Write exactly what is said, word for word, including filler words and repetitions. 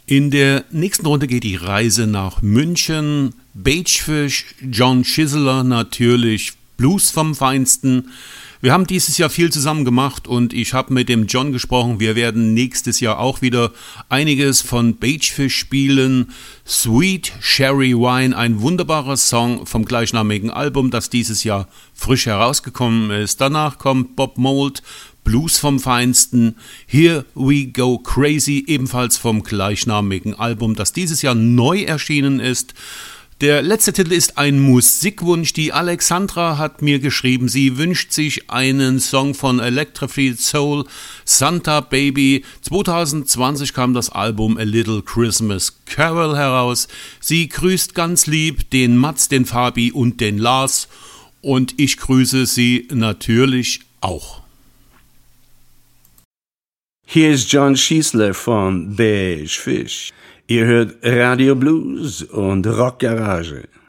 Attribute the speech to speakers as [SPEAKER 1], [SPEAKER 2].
[SPEAKER 1] In der nächsten Runde geht die Reise nach München. Bagefish, John Chiseler natürlich, Blues vom Feinsten. Wir haben dieses Jahr viel zusammen gemacht und ich habe mit dem John gesprochen. Wir werden nächstes Jahr auch wieder einiges von Bagefish spielen. Sweet Sherry Wine, ein wunderbarer Song vom gleichnamigen Album, das dieses Jahr frisch herausgekommen ist. Danach kommt Bob Mould, Blues vom Feinsten, Here We Go Crazy, ebenfalls vom gleichnamigen Album, das dieses Jahr neu erschienen ist. Der letzte Titel ist ein Musikwunsch. Die Alexandra hat mir geschrieben, sie wünscht sich einen Song von Electrified Soul, Santa Baby. zwanzig zwanzig kam das Album A Little Christmas Carol heraus. Sie grüßt ganz lieb den Mats, den Fabi und den Lars und ich grüße sie natürlich auch.
[SPEAKER 2] Hier ist John Chiseler von Bagefish. Ihr hört Radio Blues und Rock Garage.